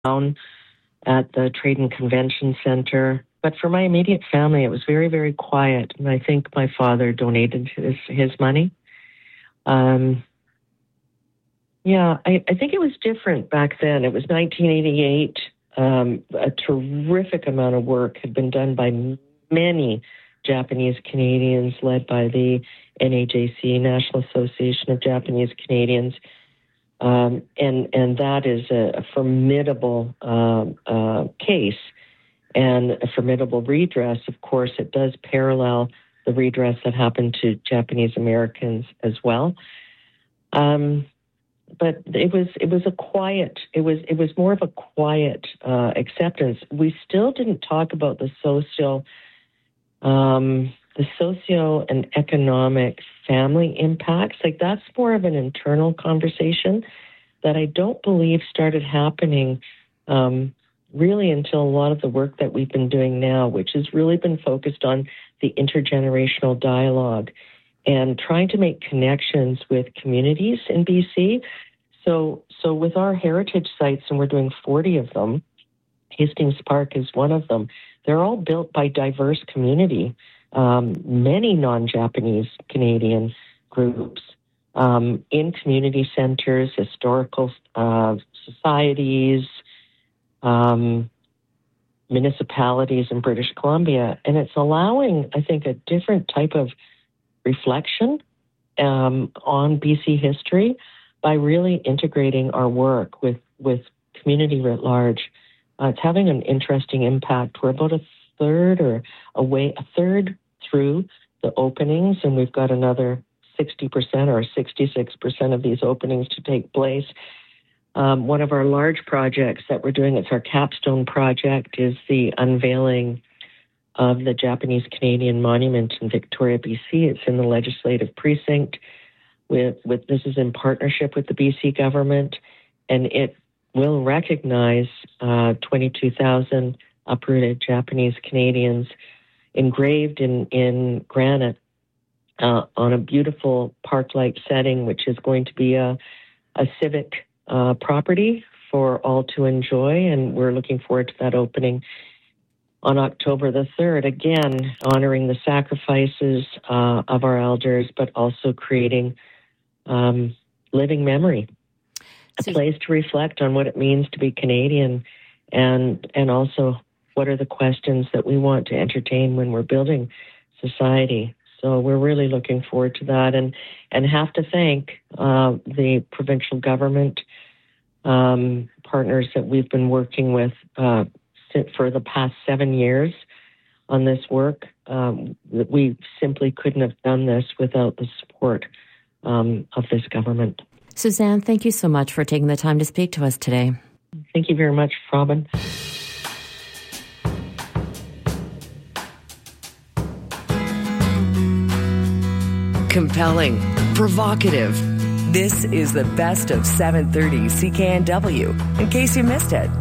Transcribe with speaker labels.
Speaker 1: down at the Trade and Convention Center. But for my immediate family, it was very, very quiet. And I think my father donated his money. I think it was different back then. It was 1988. A terrific amount of work had been done by many Japanese Canadians, led by the NAJC, National Association of Japanese Canadians. And that is a formidable case and a formidable redress. Of course, it does parallel the redress that happened to Japanese Americans as well. But it was more of a quiet acceptance. We still didn't talk about the socio and economic family impacts. Like, that's more of an internal conversation that I don't believe started happening really until a lot of the work that we've been doing now, which has really been focused on the intergenerational dialogue and trying to make connections with communities in BC. So with our heritage sites, and we're doing 40 of them, Hastings Park is one of them, they're all built by diverse community, many non-Japanese Canadian groups in community centers, historical societies, municipalities in British Columbia. And it's allowing, I think, a different type of reflection on BC history by really integrating our work with community writ large. It's having an interesting impact. We're about a third through the openings, and we've got another 60% or 66% of these openings to take place. One of our large projects that we're doing, it's our capstone project, is the unveiling of the Japanese Canadian Monument in Victoria, BC. It's in the Legislative Precinct. This is in partnership with the BC government, and it will recognize 22,000 uprooted Japanese Canadians engraved in granite on a beautiful park-like setting, which is going to be a civic property for all to enjoy, and we're looking forward to that opening on October the 3rd, again, honoring the sacrifices of our elders, but also creating living memory, a place to reflect on what it means to be Canadian, and also what are the questions that we want to entertain when we're building society. So we're really looking forward to that, and have to thank the provincial government partners that we've been working with for the past 7 years on this work. We simply couldn't have done this without the support of this government.
Speaker 2: Suzanne, thank you so much for taking the time to speak to us today.
Speaker 1: Thank you very much, Robin.
Speaker 3: Compelling, provocative. This is the best of 730 CKNW, in case you missed it.